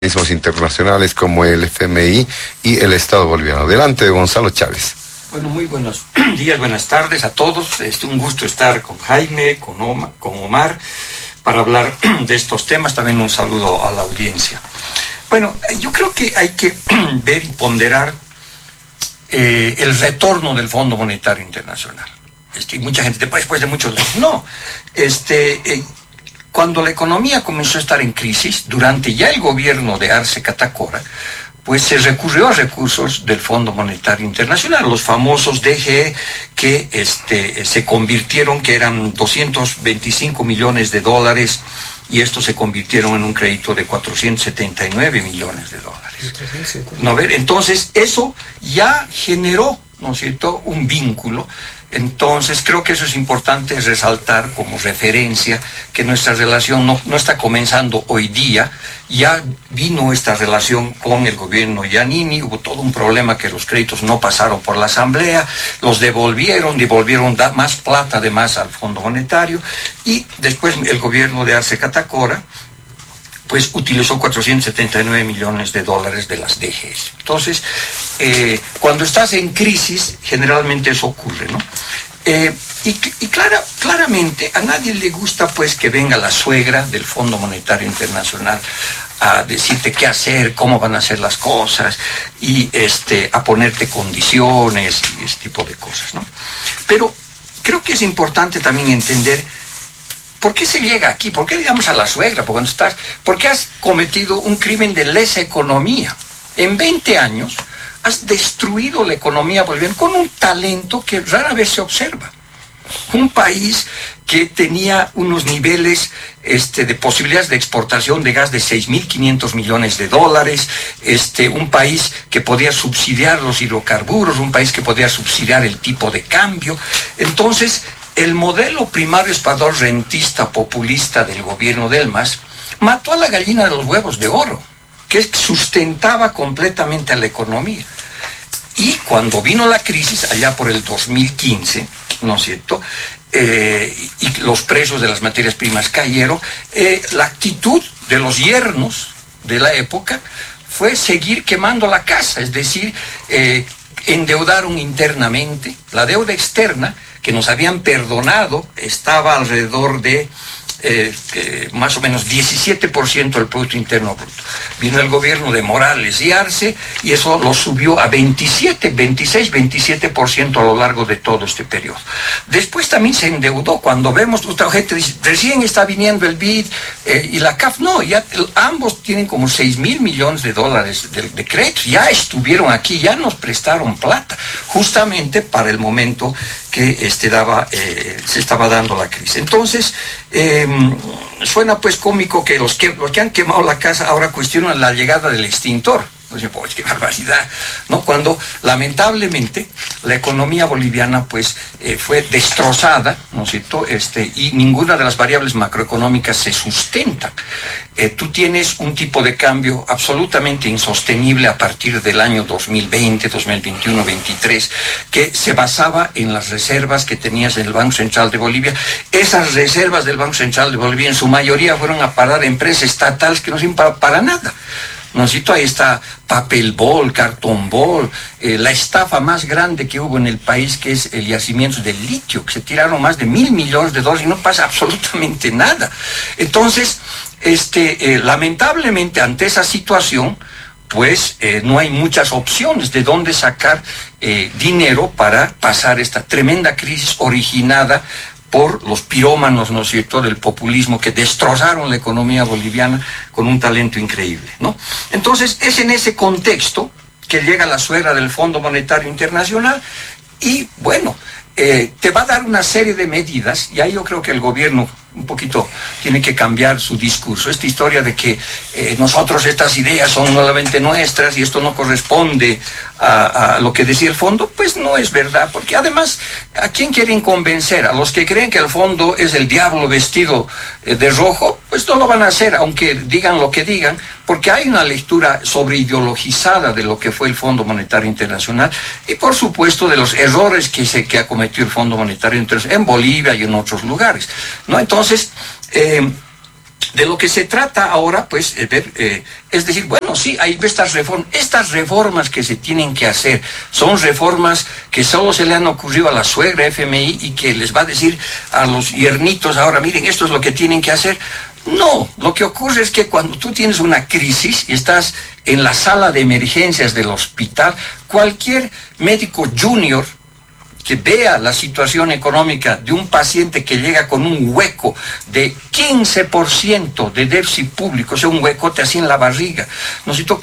organismos internacionales como el FMI y el Estado boliviano. Adelante, Gonzalo Chávez. Bueno, muy buenos días, buenas tardes a todos. Es un gusto estar con Jaime, con Omar, para hablar de estos temas. También un saludo a la audiencia. Bueno, yo creo que hay que ver y ponderar el retorno del Fondo Monetario Internacional. Mucha gente, después de muchos años, no. Cuando la economía comenzó a estar en crisis, durante ya el gobierno de Arce Catacora, pues se recurrió a recursos del Fondo Monetario Internacional, los famosos DGE que se convirtieron, que eran 225 millones de dólares, y estos se convirtieron en un crédito de 479 millones de dólares. ¿No? Entonces, eso ya generó, ¿no es cierto?, un vínculo. Entonces, creo que eso es importante resaltar como referencia, que nuestra relación no está comenzando hoy día. Ya vino esta relación con el gobierno Giannini, hubo todo un problema que los créditos no pasaron por la Asamblea, los devolvieron más plata además al Fondo Monetario, y después el gobierno de Arce Catacora pues utilizó 479 millones de dólares de las DGs. Entonces, cuando estás en crisis, generalmente eso ocurre, ¿no? Claramente a nadie le gusta pues que venga la suegra del Fondo Monetario Internacional a decirte qué hacer, cómo van a ser las cosas, y a ponerte condiciones y ese tipo de cosas, ¿no? Pero creo que es importante también entender ¿por qué se llega aquí? ¿Por qué digamos a la suegra? Porque has cometido un crimen de lesa economía. En 20 años has destruido la economía boliviana con un talento que rara vez se observa. Un país que tenía unos niveles de posibilidades de exportación de gas de 6.500 millones de dólares, un país que podía subsidiar los hidrocarburos, un país que podía subsidiar el tipo de cambio. Entonces, el modelo primario exportador rentista populista del gobierno del MAS mató a la gallina de los huevos de oro, que sustentaba completamente a la economía. Y cuando vino la crisis, allá por el 2015, ¿no es cierto?, y los precios de las materias primas cayeron, la actitud de los yernos de la época fue seguir quemando la casa, es decir, endeudaron internamente. La deuda externa que nos habían perdonado estaba alrededor de más o menos 17% del Producto Interno Bruto. Vino el gobierno de Morales y Arce y eso lo subió a 27% a lo largo de todo este periodo. Después también se endeudó. Cuando vemos, otra gente dice, recién está viniendo el BID y la CAF. No, ya ambos tienen como 6.000 millones de dólares de créditos. Ya estuvieron aquí, ya nos prestaron plata, justamente para el momento que se estaba dando la crisis. Entonces, suena pues cómico que los que han quemado la casa ahora cuestionan la llegada del extintor. Pues, qué barbaridad, ¿no? Cuando lamentablemente la economía boliviana pues fue destrozada, ¿no es cierto?, y ninguna de las variables macroeconómicas se sustenta. Tú tienes un tipo de cambio absolutamente insostenible a partir del año 2020, 2021, 2023, que se basaba en las reservas que tenías en el Banco Central de Bolivia. Esas reservas del Banco Central de Bolivia en su mayoría fueron a parar a empresas estatales que no sirven para nada. ¿No es cierto? Ahí está Papel Bol, Cartón Bol, la estafa más grande que hubo en el país, que es el yacimiento del litio, que se tiraron más de 1.000 millones de dólares y no pasa absolutamente nada. Entonces, lamentablemente ante esa situación, pues no hay muchas opciones de dónde sacar dinero para pasar esta tremenda crisis originada por los pirómanos, ¿no es cierto?, del populismo que destrozaron la economía boliviana con un talento increíble, ¿no? Entonces, es en ese contexto que llega la suegra del Fondo Monetario Internacional y, bueno, te va a dar una serie de medidas, y ahí yo creo que el gobierno un poquito tiene que cambiar su discurso. Esta historia de que nosotros estas ideas son nuevamente nuestras y esto no corresponde a lo que decía el fondo, pues no es verdad, porque además, ¿a quién quieren convencer? A los que creen que el fondo es el diablo vestido de rojo, pues no lo van a hacer, aunque digan lo que digan, porque hay una lectura sobreideologizada de lo que fue el Fondo Monetario Internacional y por supuesto de los errores que ha cometido el Fondo Monetario Internacional en Bolivia y en otros lugares, ¿no? Entonces, de lo que se trata ahora, pues, es decir, bueno, sí, hay estas reformas que se tienen que hacer, son reformas que solo se le han ocurrido a la suegra FMI y que les va a decir a los yernitos ahora, miren, esto es lo que tienen que hacer. No, lo que ocurre es que cuando tú tienes una crisis y estás en la sala de emergencias del hospital, cualquier médico junior que vea la situación económica de un paciente que llega con un hueco de 15% de déficit público, o sea, un huecote así en la barriga, necesito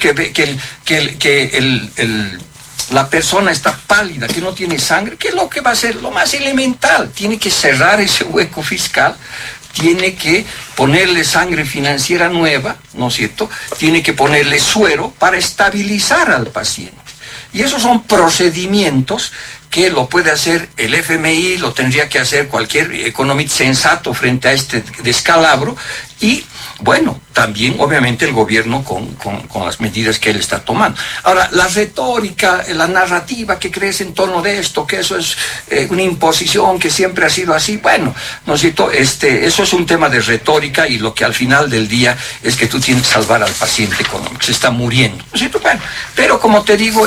la persona está pálida, que no tiene sangre, ¿qué es lo que va a hacer? Lo más elemental, tiene que cerrar ese hueco fiscal, tiene que ponerle sangre financiera nueva, ¿no es cierto? Tiene que ponerle suero para estabilizar al paciente. Y esos son procedimientos que lo puede hacer el FMI, lo tendría que hacer cualquier economista sensato frente a este descalabro y, bueno, también obviamente el gobierno con las medidas que él está tomando. Ahora, la retórica, la narrativa que crece en torno de esto, que eso es una imposición, que siempre ha sido así, bueno, no es cierto, eso es un tema de retórica y lo que al final del día es que tú tienes que salvar al paciente económico, se está muriendo, ¿no es cierto? Bueno, pero como te digo,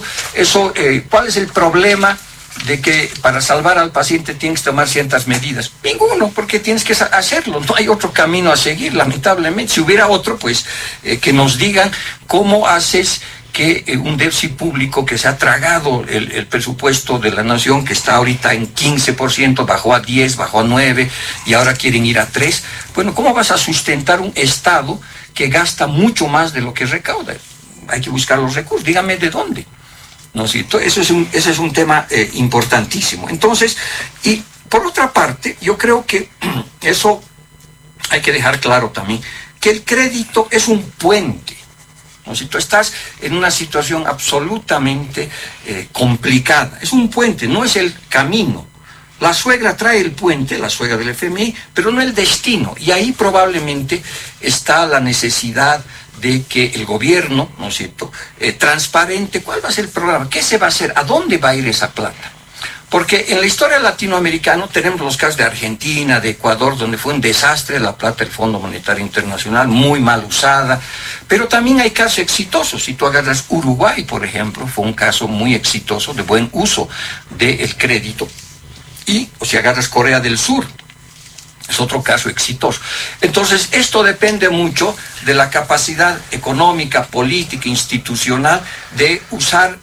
¿cuál es el problema de que para salvar al paciente tienes que tomar ciertas medidas? Ninguno, porque tienes que hacerlo, no hay otro camino a seguir, lamentablemente. Si hubiera otro, pues que nos digan cómo haces que un déficit público que se ha tragado el presupuesto de la nación, que está ahorita en 15%, bajó a 10, bajó a 9 y ahora quieren ir a 3. Bueno, ¿cómo vas a sustentar un Estado que gasta mucho más de lo que recauda? Hay que buscar los recursos, dígame de dónde. ¿No es cierto? Ese es un tema importantísimo. Entonces, y por otra parte, yo creo que eso hay que dejar claro también, que el crédito es un puente. ¿No es cierto? Estás en una situación absolutamente complicada. Es un puente, no es el camino. La suegra trae el puente, la suegra del FMI, pero no el destino. Y ahí probablemente está la necesidad de que el gobierno, ¿no es cierto?, transparente, ¿cuál va a ser el programa? ¿Qué se va a hacer? ¿A dónde va a ir esa plata? Porque en la historia latinoamericana tenemos los casos de Argentina, de Ecuador, donde fue un desastre la plata del Fondo Monetario Internacional, muy mal usada, pero también hay casos exitosos. Si tú agarras Uruguay, por ejemplo, fue un caso muy exitoso de buen uso del crédito. Y o si agarras Corea del Sur, es otro caso exitoso. Entonces, esto depende mucho de la capacidad económica, política, institucional de usar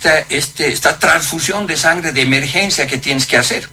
esta transfusión de sangre de emergencia que tienes que hacer.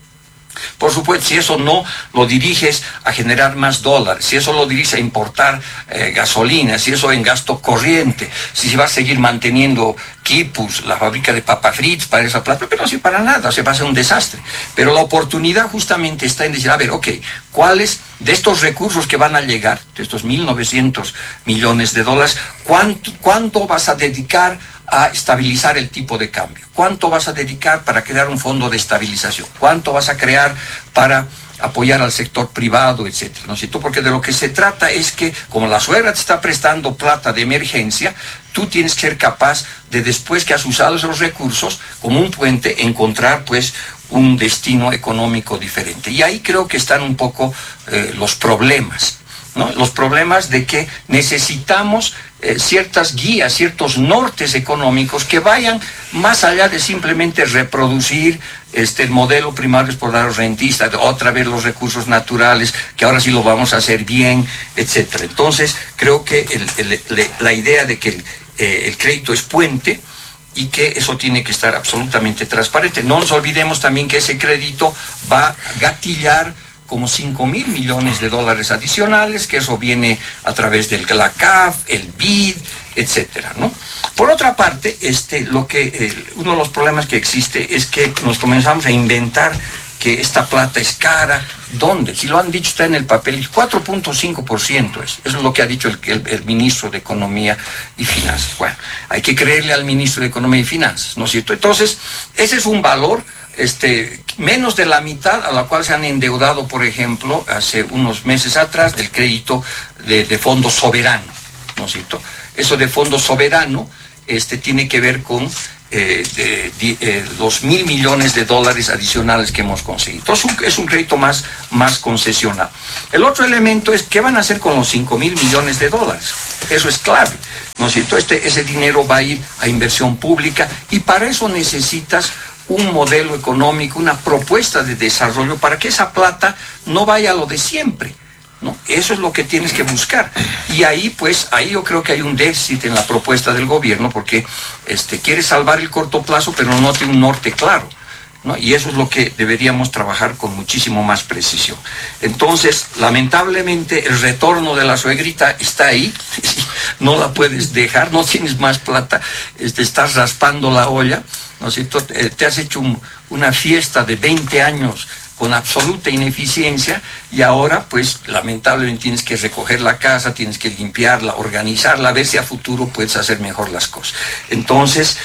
Por supuesto, si eso no lo diriges a generar más dólares, si eso lo diriges a importar gasolina, si eso en gasto corriente, si se va a seguir manteniendo Quipus, la fábrica de papas fritas para esa plata, pero no sirve para nada, se va a hacer un desastre. Pero la oportunidad justamente está en decir, a ver, ok, ¿cuáles de estos recursos que van a llegar, de estos 1.900 millones de dólares, cuánto vas a dedicar a estabilizar el tipo de cambio? ¿Cuánto vas a dedicar para crear un fondo de estabilización? ¿Cuánto vas a crear para apoyar al sector privado, etcétera? ¿No es cierto? Porque de lo que se trata es que, como la suegra te está prestando plata de emergencia, tú tienes que ser capaz de, después que has usado esos recursos, como un puente, encontrar, pues, un destino económico diferente. Y ahí creo que están un poco los problemas, ¿no? Los problemas de que necesitamos ciertas guías, ciertos nortes económicos que vayan más allá de simplemente reproducir el modelo primario exportador rentista, otra vez los recursos naturales, que ahora sí lo vamos a hacer bien, etcétera. Entonces, creo que la idea de que el crédito es puente y que eso tiene que estar absolutamente transparente. No nos olvidemos también que ese crédito va a gatillar como 5.000 millones de dólares adicionales, que eso viene a través del la CAF, el BID, etcétera, ¿no? Por otra parte, uno de los problemas que existe es que nos comenzamos a inventar que esta plata es cara. ¿Dónde? Si lo han dicho, está en el papel, 4.5% eso es lo que ha dicho el ministro de Economía y Finanzas. Bueno, hay que creerle al ministro de Economía y Finanzas, ¿no es cierto? Entonces, ese es un valor menos de la mitad a la cual se han endeudado, por ejemplo, hace unos meses atrás, del crédito de fondo soberano, ¿no es cierto? Eso de fondo soberano tiene que ver con los $1.000 millones adicionales que hemos conseguido. Entonces es un crédito más concesional. El otro elemento es qué van a hacer con los $5.000 millones. Eso es clave, ¿no es cierto? Ese dinero va a ir a inversión pública y para eso necesitas un modelo económico, una propuesta de desarrollo para que esa plata no vaya a lo de siempre, ¿no? Eso es lo que tienes que buscar. Y ahí yo creo que hay un déficit en la propuesta del gobierno porque quiere salvar el corto plazo, pero no tiene un norte claro, ¿no? Y eso es lo que deberíamos trabajar con muchísimo más precisión. Entonces, lamentablemente, el retorno de la suegrita está ahí, no la puedes dejar, no tienes más plata, estás raspando la olla, ¿no es cierto? Te has hecho una fiesta de 20 años con absoluta ineficiencia y ahora pues lamentablemente tienes que recoger la casa, tienes que limpiarla, organizarla, a ver si a futuro puedes hacer mejor las cosas. Entonces,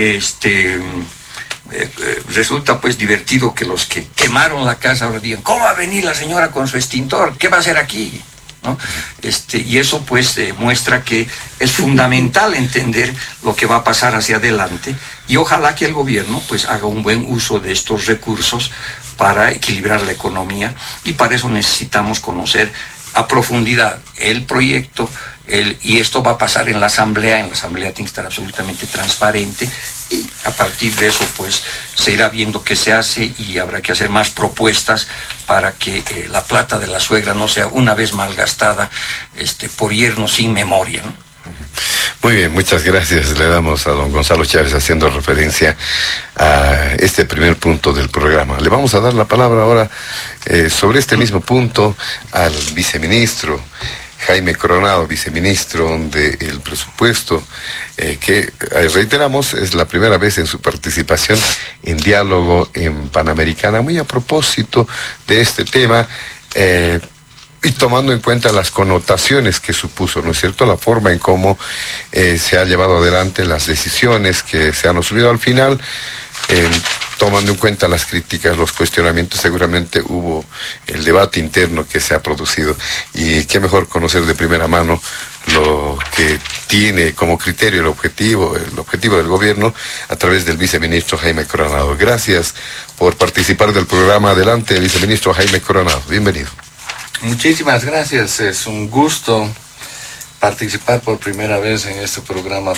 resulta pues divertido que los que quemaron la casa ahora digan, ¿cómo va a venir la señora con su extintor? ¿Qué va a hacer aquí? ¿No? Y eso pues muestra que es fundamental entender lo que va a pasar hacia adelante y ojalá que el gobierno pues haga un buen uso de estos recursos para equilibrar la economía y para eso necesitamos conocer a profundidad el proyecto y esto va a pasar en la asamblea tiene que estar absolutamente transparente y a partir de eso pues se irá viendo qué se hace y habrá que hacer más propuestas para que la plata de la suegra no sea una vez malgastada por yernos sin memoria, ¿no? Muy bien, muchas gracias. Le damos a don Gonzalo Chávez haciendo referencia a este primer punto del programa. Le vamos a dar la palabra ahora sobre este mismo punto al viceministro Jaime Coronado, viceministro del presupuesto, que reiteramos es la primera vez en su participación en Diálogo en Panamericana, muy a propósito de este tema, y tomando en cuenta las connotaciones que supuso, ¿no es cierto?, la forma en cómo se ha llevado adelante las decisiones que se han asumido al final, tomando en cuenta las críticas, los cuestionamientos, seguramente hubo el debate interno que se ha producido. Y qué mejor conocer de primera mano lo que tiene como criterio el objetivo del gobierno a través del viceministro Jaime Coronado. Gracias por participar del programa. Adelante, viceministro Jaime Coronado. Bienvenido. Muchísimas gracias. Es un gusto participar por primera vez en este programa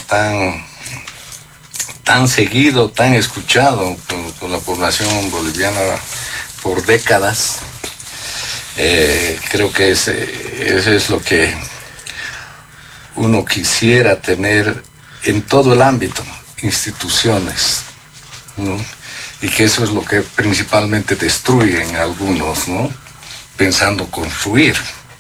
tan seguido, tan escuchado por la población boliviana por décadas. Creo que ese es lo que uno quisiera tener en todo el ámbito, instituciones, ¿no? Y que eso es lo que principalmente destruyen algunos, ¿no?, pensando construir.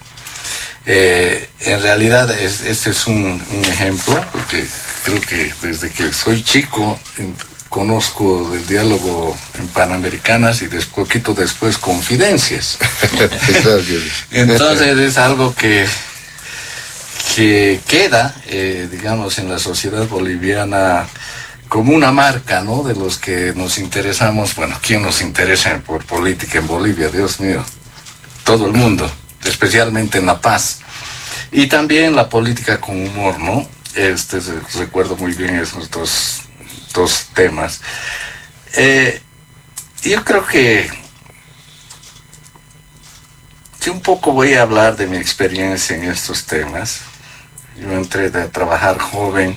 En realidad este es un ejemplo, porque creo que desde que soy chico conozco del Diálogo en Panamericanas y poquito después Confidencias. Entonces es algo que queda, digamos, en la sociedad boliviana como una marca, ¿no?, de los que nos interesamos. Bueno, ¿quién nos interesa por política en Bolivia? Dios mío, todo el mundo, especialmente en La Paz. Y también la política con humor, ¿no? Recuerdo muy bien esos dos temas. Yo creo que un poco voy a hablar de mi experiencia en estos temas. Yo entré a trabajar joven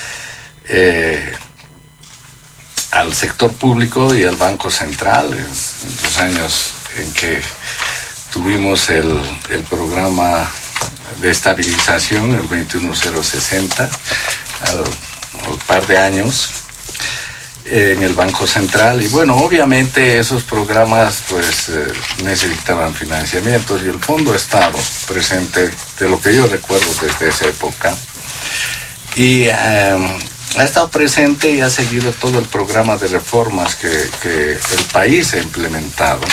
al sector público y al Banco Central en los años en que tuvimos el programa de estabilización, el 21060, al par de años en el Banco Central. Y bueno, obviamente esos programas pues necesitaban financiamiento y el fondo ha estado presente, de lo que yo recuerdo desde esa época, y ha estado presente y ha seguido todo el programa de reformas que el país ha implementado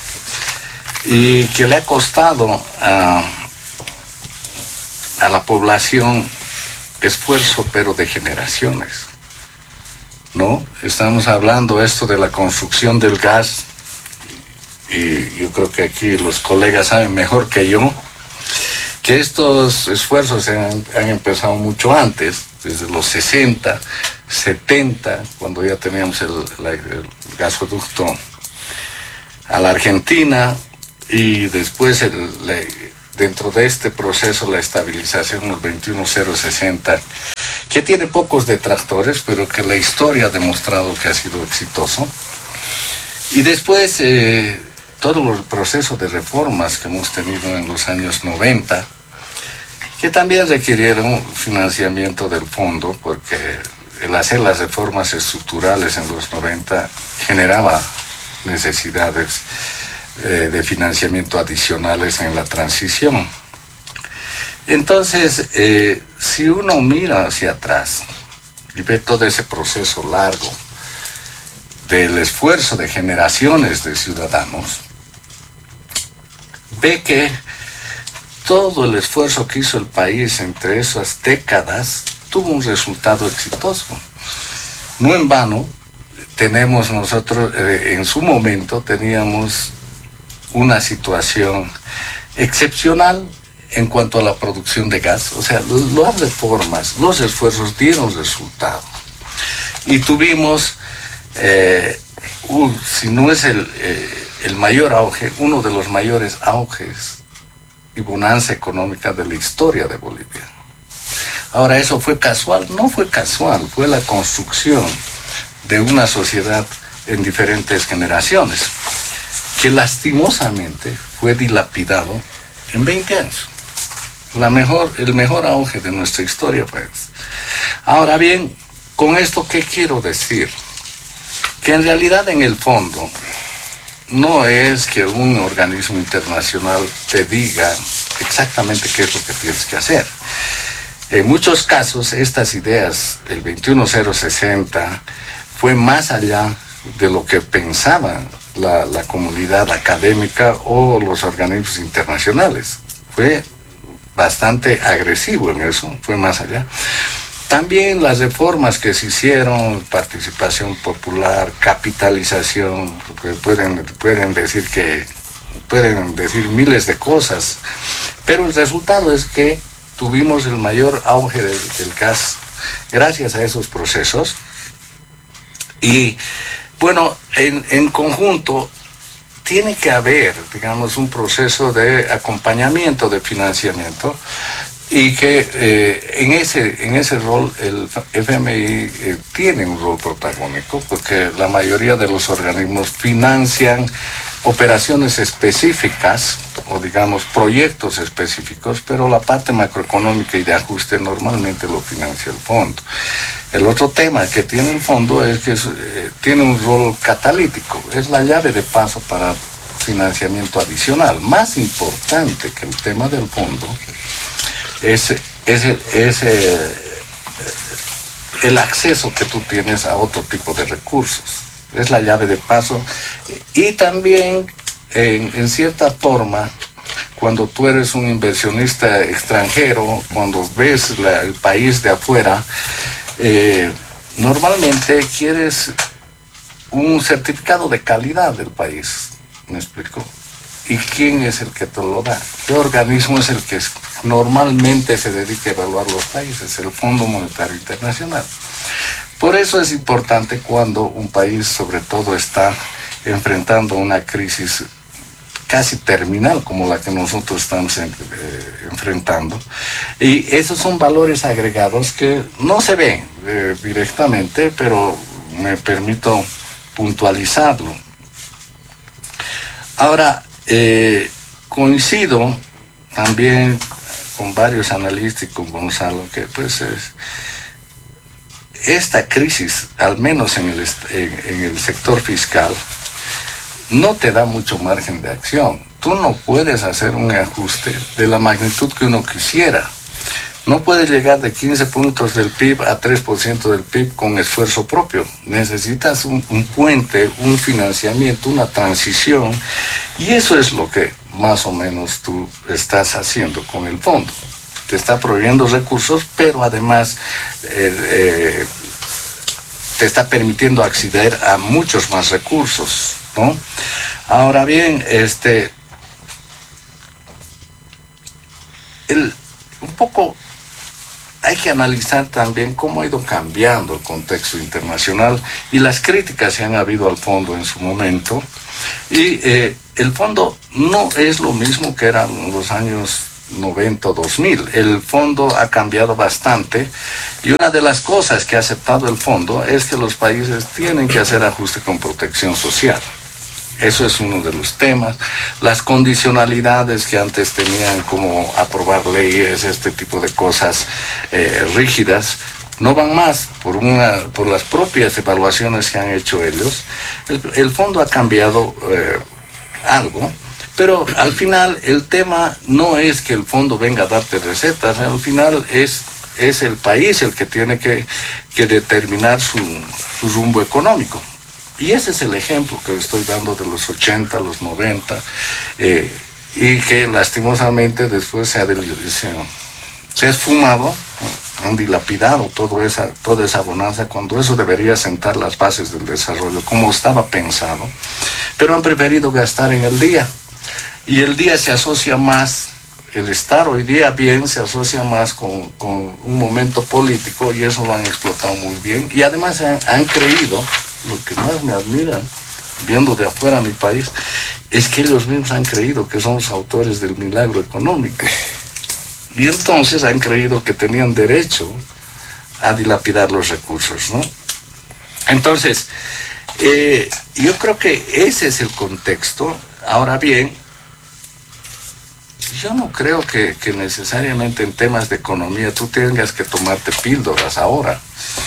y que le ha costado a la población esfuerzo, pero de generaciones, ¿no? Estamos hablando esto de la construcción del gas, y yo creo que aquí los colegas saben mejor que yo que estos esfuerzos han empezado mucho antes, desde los 60, 70, cuando ya teníamos el gasoducto a la Argentina, y después dentro de este proceso la estabilización, el 21060, que tiene pocos detractores, pero que la historia ha demostrado que ha sido exitoso. Y después todo el proceso de reformas que hemos tenido en los años 90, que también requirieron financiamiento del fondo, porque el hacer las reformas estructurales en los 90 generaba necesidades de financiamiento adicionales en la transición. Entonces, si uno mira hacia atrás y ve todo ese proceso largo del esfuerzo de generaciones de ciudadanos, ve que todo el esfuerzo que hizo el país entre esas décadas tuvo un resultado exitoso. No en vano, tenemos nosotros, en su momento teníamos una situación excepcional en cuanto a la producción de gas. O sea, las reformas, los esfuerzos dieron resultado. Y tuvimos, si no es el mayor auge, uno de los mayores auges y bonanza económica de la historia de Bolivia. Ahora, ¿eso fue casual? No fue casual, fue la construcción de una sociedad en diferentes generaciones, que lastimosamente fue dilapidado en 20 años. El mejor auge de nuestra historia, pues. Ahora bien, con esto, ¿qué quiero decir? Que en realidad, en el fondo, no es que un organismo internacional te diga exactamente qué es lo que tienes que hacer. En muchos casos, estas ideas, el 21060, fue más allá de lo que pensaba la comunidad académica o los organismos internacionales. Fue bastante agresivo en eso, fue más allá. También las reformas que se hicieron, participación popular, capitalización, pueden decir miles de cosas, pero el resultado es que tuvimos el mayor auge del gas gracias a esos procesos. Y bueno, en conjunto tiene que haber, digamos, un proceso de acompañamiento, de financiamiento, y que en ese rol el FMI tiene un rol protagónico, porque la mayoría de los organismos financian operaciones específicas, o digamos proyectos específicos, pero la parte macroeconómica y de ajuste normalmente lo financia el fondo. El otro tema que tiene el fondo es que tiene un rol catalítico, es la llave de paso para financiamiento adicional. Más importante que el tema del fondo es el acceso que tú tienes a otro tipo de recursos. Es la llave de paso. Y también, en cierta forma, cuando tú eres un inversionista extranjero, cuando ves el país de afuera, normalmente quieres un certificado de calidad del país. ¿Me explico? ¿Y quién es el que te lo da? ¿Qué organismo es el que normalmente se dedica a evaluar los países? El Fondo Monetario Internacional. Por eso es importante cuando un país, sobre todo, está enfrentando una crisis casi terminal como la que nosotros estamos enfrentando. Y esos son valores agregados que no se ven directamente, pero me permito puntualizarlo. Ahora, coincido también con varios analistas y con Gonzalo que pues esta crisis, al menos en el sector fiscal, no te da mucho margen de acción. Tú no puedes hacer un ajuste de la magnitud que uno quisiera. No puedes llegar de 15 puntos del PIB a 3% del PIB con esfuerzo propio. Necesitas un puente, un financiamiento, una transición, y eso es lo que más o menos tú estás haciendo con el fondo. Te está proveyendo recursos, pero además te está permitiendo acceder a muchos más recursos, ¿no? Ahora bien, un poco hay que analizar también cómo ha ido cambiando el contexto internacional y las críticas que han habido al fondo en su momento. Y el fondo no es lo mismo que era en los años 90 o 2000. El fondo ha cambiado bastante y una de las cosas que ha aceptado el fondo es que los países tienen que hacer ajuste con protección social. Eso es uno de los temas. Las condicionalidades que antes tenían, como aprobar leyes, este tipo de cosas rígidas, no van más por las propias evaluaciones que han hecho ellos. El fondo ha cambiado algo, pero al final el tema no es que el fondo venga a darte recetas, al final es el país el que tiene que determinar su rumbo económico. Y ese es el ejemplo que estoy dando de los 80, los 90, y que lastimosamente después se ha esfumado, han dilapidado toda esa bonanza, cuando eso debería sentar las bases del desarrollo, como estaba pensado, pero han preferido gastar en el día. Y el día se asocia más, el estar hoy día bien se asocia más con un momento político, y eso lo han explotado muy bien. Y además han creído, lo que más me admiran, viendo de afuera mi país, es que ellos mismos han creído que somos autores del milagro económico. Y entonces han creído que tenían derecho a dilapidar los recursos, ¿no? Entonces, yo creo que ese es el contexto. Ahora bien, yo no creo que necesariamente en temas de economía tú tengas que tomarte píldoras ahora.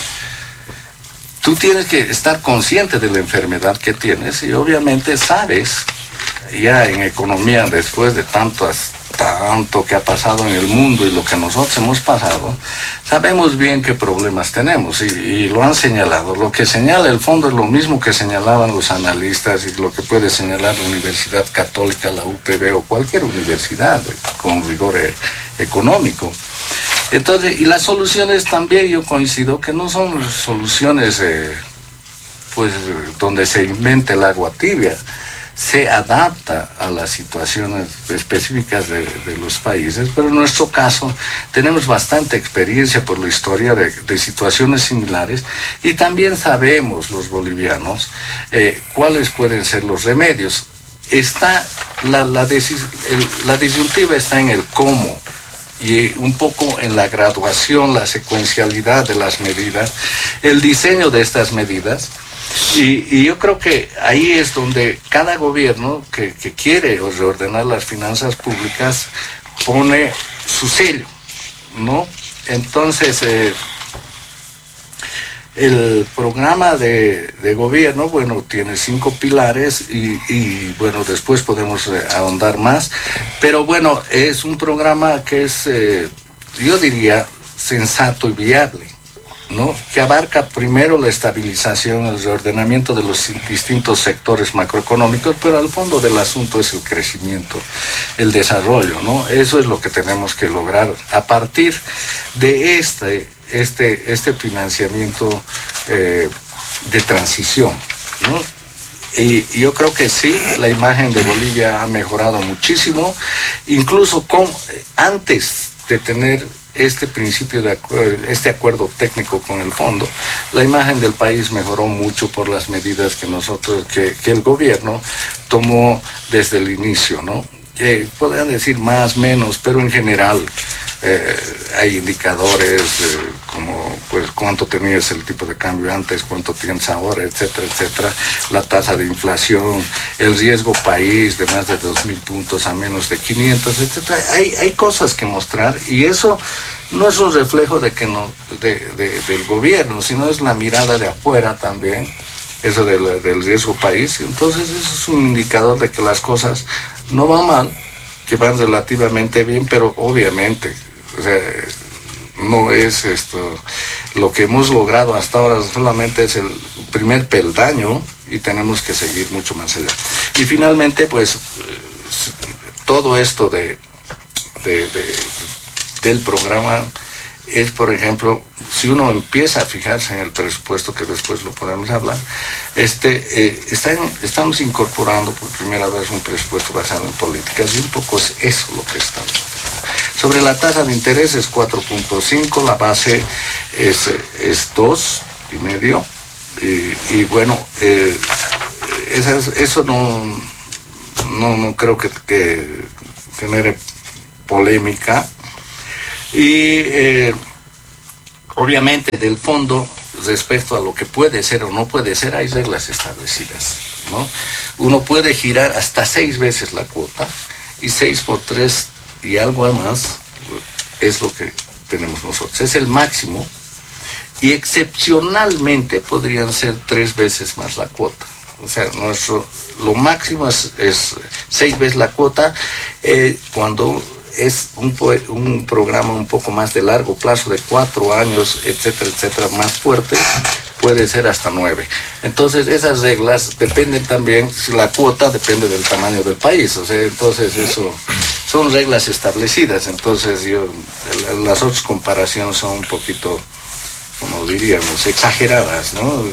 Tú tienes que estar consciente de la enfermedad que tienes y obviamente sabes, ya en economía, después de tanto que ha pasado en el mundo y lo que nosotros hemos pasado, sabemos bien qué problemas tenemos y lo han señalado. Lo que señala el fondo es lo mismo que señalaban los analistas y lo que puede señalar la Universidad Católica, la UPB o cualquier universidad con rigor económico. Entonces, y las soluciones también, yo coincido que no son soluciones pues donde se invente el agua tibia, se adapta a las situaciones específicas de los países, pero en nuestro caso tenemos bastante experiencia por la historia de situaciones similares y también sabemos los bolivianos cuáles pueden ser los remedios. La disyuntiva está en el cómo, y un poco en la graduación, la secuencialidad de las medidas, el diseño de estas medidas. Y yo creo que ahí es donde cada gobierno que quiere reordenar las finanzas públicas pone su sello, ¿no? Entonces, el programa de gobierno, bueno, tiene 5 pilares y bueno, después podemos ahondar más, pero bueno, es un programa que es, yo diría, sensato y viable, ¿no? Que abarca primero la estabilización, el reordenamiento de los distintos sectores macroeconómicos, pero al fondo del asunto es el crecimiento, el desarrollo, ¿no? Eso es lo que tenemos que lograr a partir de este financiamiento de transición, ¿no? Y yo creo que sí, la imagen de Bolivia ha mejorado muchísimo, incluso antes de tener este principio de acuerdo técnico con el fondo, la imagen del país mejoró mucho por las medidas que el gobierno tomó desde el inicio, ¿no? Podrían decir más, menos, pero en general hay indicadores como pues cuánto tenías el tipo de cambio antes, cuánto tienes ahora, etcétera, etcétera, la tasa de inflación, el riesgo país de más de 2.000 puntos a menos de 500, etcétera. Hay cosas que mostrar y eso no es un reflejo del gobierno, sino es la mirada de afuera también, eso del riesgo país. Entonces eso es un indicador de que las cosas no van mal, que van relativamente bien, pero obviamente, o sea, no es lo que hemos logrado hasta ahora, solamente es el primer peldaño y tenemos que seguir mucho más allá. Y finalmente, pues, todo esto del programa es, por ejemplo, si uno empieza a fijarse en el presupuesto, que después lo podemos hablar, estamos incorporando por primera vez un presupuesto basado en políticas y un poco es eso lo que estamos haciendo. Sobre la tasa de interés es 4.5, la base es 2,5. Y bueno, eso no creo que genere polémica. Y obviamente del fondo, respecto a lo que puede ser o no puede ser, hay reglas establecidas, ¿no? Uno puede girar hasta 6 veces la cuota, y 6 por 3 y algo más es lo que tenemos nosotros. Es el máximo, y excepcionalmente podrían ser 3 veces más la cuota. O sea, lo máximo es 6 veces la cuota. Cuando es un programa un poco más de largo plazo, de 4 años, etcétera, etcétera, más fuerte, puede ser hasta 9. Entonces, esas reglas dependen también, la cuota depende del tamaño del país, o sea, entonces eso son reglas establecidas. Entonces, las otras comparaciones son un poquito, como diríamos, exageradas, ¿no?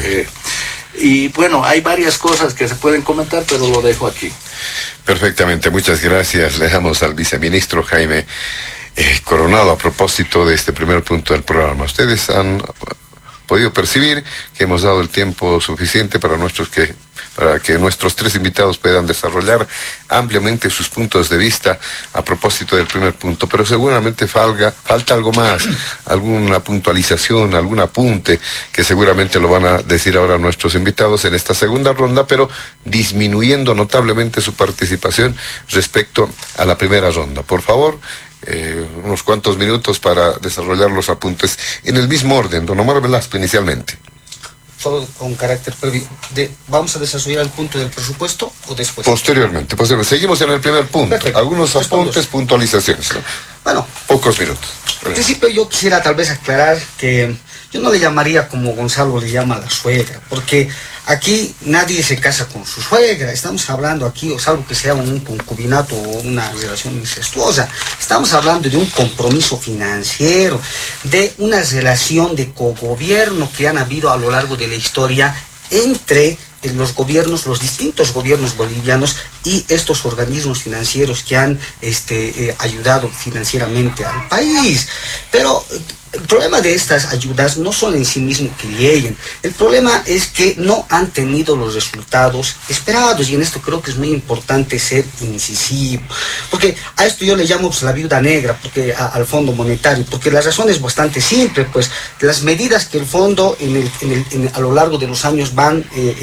Y bueno, hay varias cosas que se pueden comentar, pero lo dejo aquí. Perfectamente, muchas gracias. Le dejamos al viceministro Jaime Coronado a propósito de este primer punto del programa. Ustedes han podido percibir que hemos dado el tiempo suficiente para que nuestros 3 invitados puedan desarrollar ampliamente sus puntos de vista a propósito del primer punto, pero seguramente falta algo más, alguna puntualización, algún apunte, que seguramente lo van a decir ahora nuestros invitados en esta segunda ronda, pero disminuyendo notablemente su participación respecto a la primera ronda. Por favor, unos cuantos minutos para desarrollar los apuntes en el mismo orden. Don Omar Velasco, inicialmente. Solo con carácter previo. ¿Vamos a desarrollar el punto del presupuesto o después? Posteriormente. Seguimos en el primer punto. Perfecto. Algunos apuntes, puntualizaciones, ¿no? Bueno. Pocos minutos. En principio yo quisiera tal vez aclarar que yo no le llamaría como Gonzalo le llama a la suegra, porque aquí nadie se casa con su suegra. Estamos hablando aquí, o salvo que sea un concubinato o una relación incestuosa, estamos hablando de un compromiso financiero, de una relación de cogobierno que han habido a lo largo de la historia entre los gobiernos, los distintos gobiernos bolivianos y estos organismos financieros que han ayudado financieramente al país. Pero el problema de estas ayudas no son en sí mismo que lleguen. El problema es que no han tenido los resultados esperados, y en esto creo que es muy importante ser incisivo. Porque a esto yo le llamo pues, la viuda negra, porque al Fondo Monetario, porque la razón es bastante simple, pues las medidas que el fondo a lo largo de los años van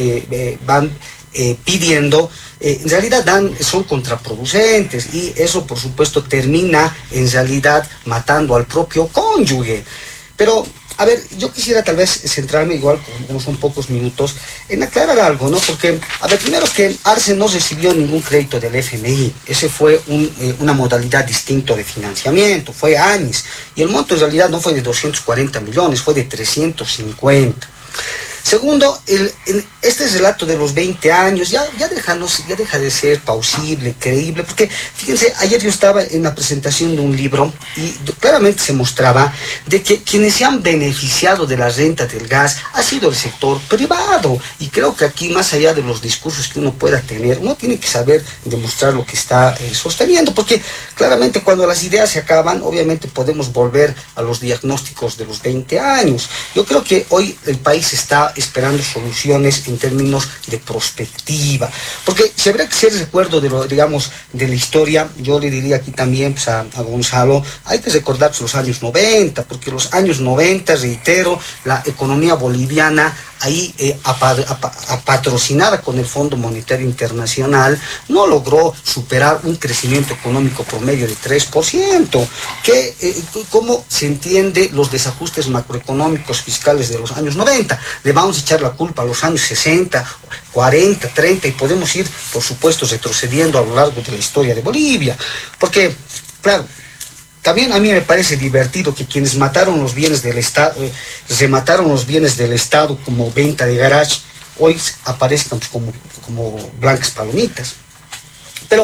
pidiendo, en realidad son contraproducentes, y eso por supuesto termina en realidad matando al propio cónyuge. Pero, a ver, yo quisiera tal vez centrarme, igual como son pocos minutos, en aclarar algo, ¿no? Porque, a ver, primero que Arce no recibió ningún crédito del FMI. Ese fue una modalidad distinta de financiamiento, fue ANIS, y el monto en realidad no fue de 240 millones, fue de 350. Segundo, este relato de los 20 años ya deja de ser plausible, creíble, porque fíjense, ayer yo estaba en la presentación de un libro y claramente se mostraba de que quienes se han beneficiado de la renta del gas ha sido el sector privado, y creo que aquí, más allá de los discursos que uno pueda tener, uno tiene que saber demostrar lo que está sosteniendo, porque claramente cuando las ideas se acaban, obviamente podemos volver a los diagnósticos de los 20 años. Yo creo que hoy el país está esperando soluciones en términos de prospectiva, porque si habría que ser recuerdo de la historia, yo le diría aquí también pues, a Gonzalo, hay que recordar los años 90, porque los años 90, reitero, la economía boliviana ahí patrocinada con el Fondo Monetario Internacional, no logró superar un crecimiento económico promedio de 3%, ¿cómo se entiende los desajustes macroeconómicos fiscales de los años 90? Le vamos a echar la culpa a los años 60, 40, 30, y podemos ir, por supuesto, retrocediendo a lo largo de la historia de Bolivia, porque, claro, también a mí me parece divertido que quienes mataron los bienes del Estado, remataron los bienes del Estado como venta de garage, hoy aparezcan pues, como blancas palomitas. Pero,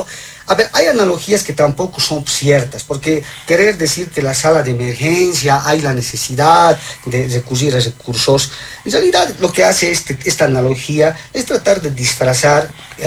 a ver, hay analogías que tampoco son ciertas, porque querer decir que la sala de emergencia hay la necesidad de recurrir a recursos, en realidad lo que hace esta analogía es tratar de disfrazar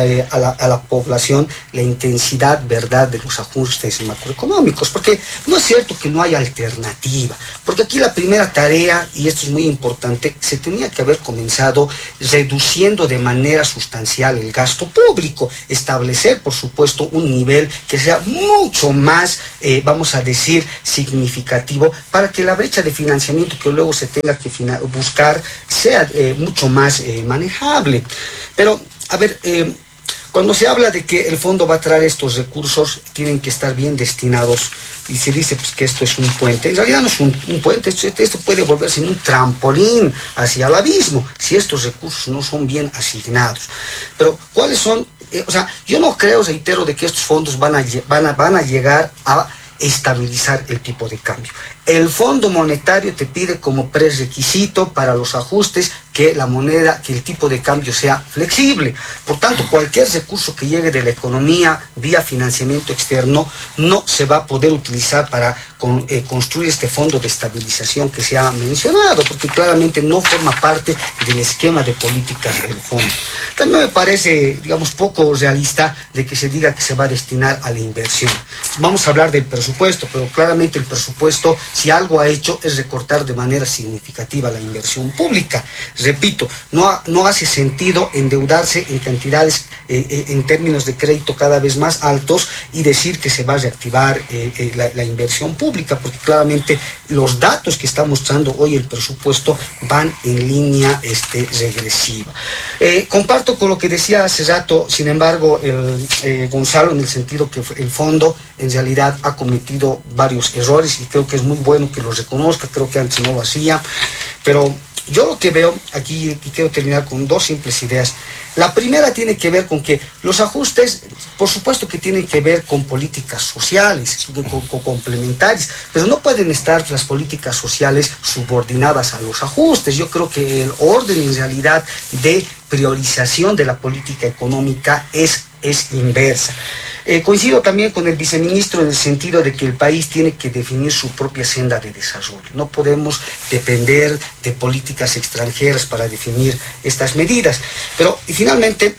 a la población la intensidad, verdad, de los ajustes macroeconómicos, porque no es cierto que no hay alternativa, porque aquí la primera tarea, y esto es muy importante, se tenía que haber comenzado reduciendo de manera sustancial el gasto público, establecer, por supuesto, un nivel que sea mucho más, vamos a decir, significativo, para que la brecha de financiamiento que luego se tenga que buscar sea mucho más manejable. Pero, a ver, cuando se habla de que el fondo va a traer estos recursos, tienen que estar bien destinados, y se dice pues, que esto es un puente. En realidad no es un puente, esto puede volverse un trampolín hacia el abismo, si estos recursos no son bien asignados. Pero, ¿cuáles son? O sea, yo no creo, reitero, de que estos fondos van a llegar a estabilizar el tipo de cambio. El Fondo Monetario te pide como prerequisito para los ajustes que la moneda, que el tipo de cambio sea flexible. Por tanto, cualquier recurso que llegue de la economía vía financiamiento externo no se va a poder utilizar para construir este fondo de estabilización que se ha mencionado, porque claramente no forma parte del esquema de políticas del fondo. También me parece, digamos, poco realista de que se diga que se va a destinar a la inversión. Vamos a hablar del presupuesto, pero claramente el presupuesto, si algo ha hecho, es recortar de manera significativa la inversión pública. Repito, no hace sentido endeudarse en cantidades, en términos de crédito cada vez más altos y decir que se va a reactivar la inversión pública, porque claramente los datos que está mostrando hoy el presupuesto van en línea regresiva. Comparto con lo que decía hace rato, sin embargo, Gonzalo, en el sentido que el fondo en realidad ha cometido varios errores y creo que es muy bueno que los reconozca, creo que antes no lo hacía, pero yo lo que veo aquí, y quiero terminar con dos simples ideas. La primera tiene que ver con que los ajustes, por supuesto que tienen que ver con políticas sociales, con complementarias, pero no pueden estar las políticas sociales subordinadas a los ajustes. Yo creo que el orden en realidad de priorización de la política económica es inversa. Coincido también con el viceministro en el sentido de que el país tiene que definir su propia senda de desarrollo. No podemos depender de políticas extranjeras para definir estas medidas. Pero, y finalmente,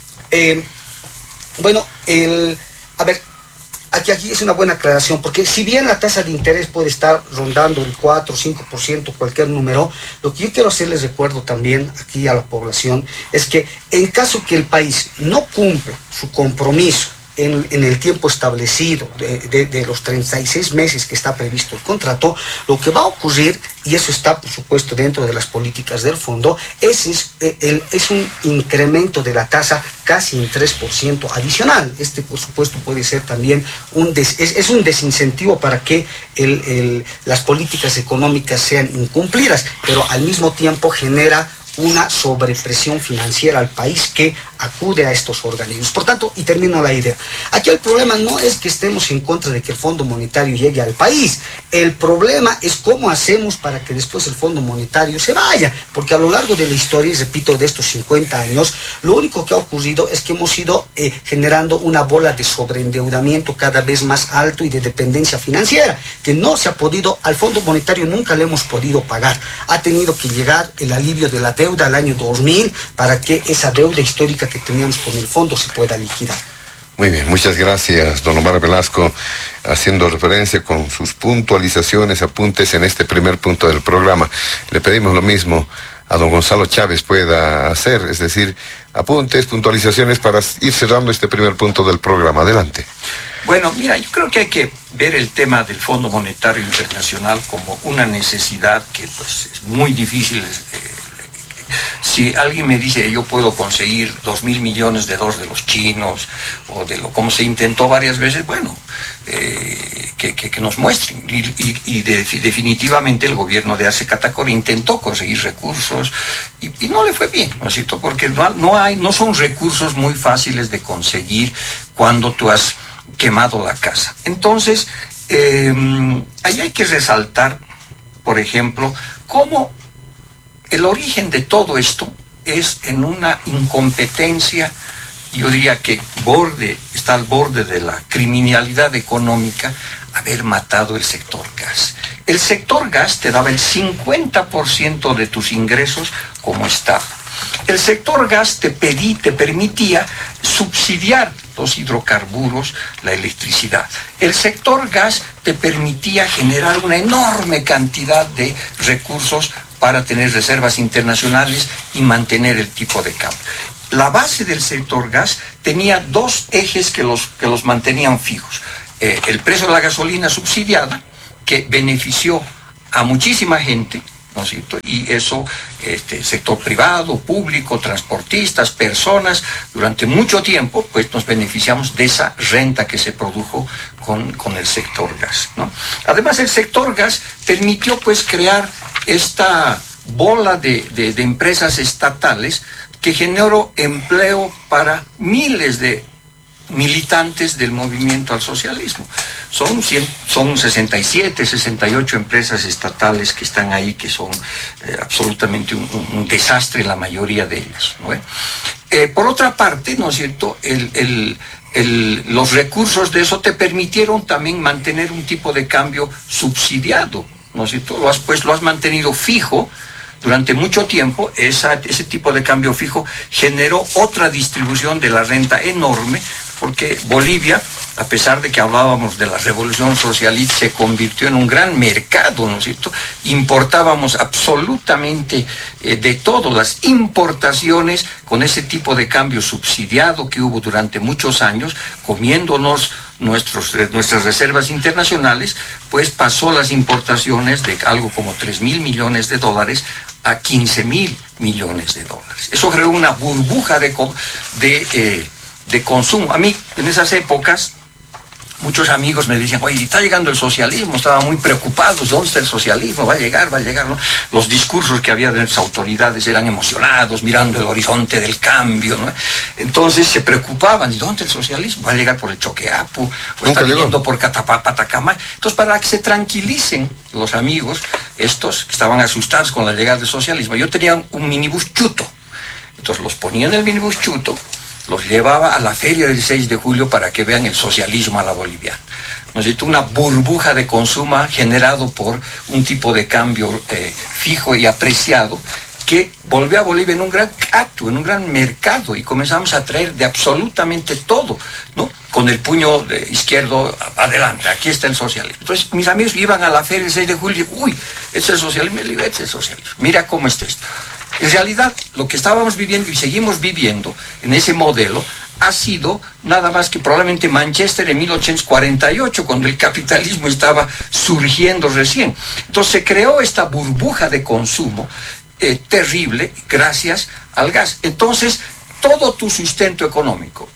aquí es una buena aclaración, porque si bien la tasa de interés puede estar rondando el 4 o 5%, cualquier número, lo que yo quiero hacerles recuerdo también aquí a la población es que en caso que el país no cumpla su compromiso en el tiempo establecido de los 36 meses que está previsto el contrato, lo que va a ocurrir, y eso está por supuesto dentro de las políticas del fondo, es un incremento de la tasa casi en 3% adicional. Por supuesto puede ser también un desincentivo para que las políticas económicas sean incumplidas, pero al mismo tiempo genera una sobrepresión financiera al país que acude a estos organismos. Por tanto, y termino la idea, aquí el problema no es que estemos en contra de que el Fondo Monetario llegue al país, el problema es cómo hacemos para que después el Fondo Monetario se vaya, porque a lo largo de la historia, y repito, de estos 50 años, lo único que ha ocurrido es que hemos ido generando una bola de sobreendeudamiento cada vez más alto y de dependencia financiera, que no se ha podido, al Fondo Monetario nunca le hemos podido pagar. Ha tenido que llegar el alivio de la deuda al año 2000 para que esa deuda histórica que teníamos con el fondo se pueda liquidar. Muy bien, muchas gracias, don Omar Velasco, haciendo referencia con sus puntualizaciones, apuntes en este primer punto del programa. Le pedimos lo mismo a don Gonzalo Chávez pueda hacer, es decir, apuntes, puntualizaciones para ir cerrando este primer punto del programa. Adelante. Bueno, mira, yo creo que hay que ver el tema del Fondo Monetario Internacional como una necesidad que pues es muy difícil. Si alguien me dice yo puedo conseguir $2.000 millones de los chinos o como se intentó varias veces, bueno, que nos muestren. Definitivamente el gobierno de Arce Catacora intentó conseguir recursos y no le fue bien, ¿no es cierto? Porque no son recursos muy fáciles de conseguir cuando tú has quemado la casa. Entonces, ahí hay que resaltar, por ejemplo, cómo el origen de todo esto es en una incompetencia yo diría que está al borde de la criminalidad económica haber matado el sector gas. El sector gas te daba el 50% de tus ingresos como Estado. El sector gas te permitía subsidiar los hidrocarburos, la electricidad. El sector gas te permitía generar una enorme cantidad de recursos para tener reservas internacionales y mantener el tipo de cambio. La base del sector gas tenía dos ejes que los mantenían fijos. El precio de la gasolina subsidiada, que benefició a muchísima gente, ¿no es cierto? Y eso, sector privado, público, transportistas, personas, durante mucho tiempo, pues nos beneficiamos de esa renta que se produjo con el sector gas, ¿no? Además, el sector gas permitió, pues, crear esta bola de empresas estatales que generó empleo para miles de militantes del movimiento al socialismo. Son 67, 68 empresas estatales que están ahí, que son absolutamente un desastre la mayoría de ellas, ¿no? Por otra parte, ¿no es cierto?, los recursos de eso te permitieron también mantener un tipo de cambio subsidiado, ¿no es cierto? Lo has mantenido fijo durante mucho tiempo. Ese tipo de cambio fijo generó otra distribución de la renta enorme, porque Bolivia, a pesar de que hablábamos de la revolución socialista, se convirtió en un gran mercado, ¿no es cierto? Importábamos absolutamente de todo, las importaciones con ese tipo de cambio subsidiado que hubo durante muchos años, comiéndonos nuestras reservas internacionales, pues pasó las importaciones de algo como 3.000 millones de dólares a 15.000 millones de dólares. Eso creó una burbuja de consumo. A mí, en esas épocas, muchos amigos me decían, oye, está llegando el socialismo, estaban muy preocupados, ¿dónde está el socialismo? Va a llegar, ¿no? Los discursos que había de las autoridades eran emocionados, mirando el horizonte del cambio, ¿no? Entonces se preocupaban, ¿y dónde está el socialismo? Va a llegar por el Choqueapu, o está viniendo por Patacamay. Entonces, para que se tranquilicen los amigos, estos que estaban asustados con la llegada del socialismo, yo tenía un minibús chuto. Entonces los ponía en el minibús chuto, los llevaba a la feria del 6 de julio para que vean el socialismo a la boliviana. ¿No es cierto? Una burbuja de consumo generado por un tipo de cambio fijo y apreciado que volvió a Bolivia en un gran acto, en un gran mercado, y comenzamos a traer de absolutamente todo, ¿no? Con el puño izquierdo adelante, aquí está el socialismo. Entonces mis amigos iban a la feria del 6 de julio y dicen, uy, este es el socialismo, este es el socialismo, mira cómo está esto. En realidad, lo que estábamos viviendo y seguimos viviendo en ese modelo ha sido nada más que probablemente Manchester en 1848, cuando el capitalismo estaba surgiendo recién. Entonces se creó esta burbuja de consumo terrible gracias al gas. Entonces, todo tu sustento económico,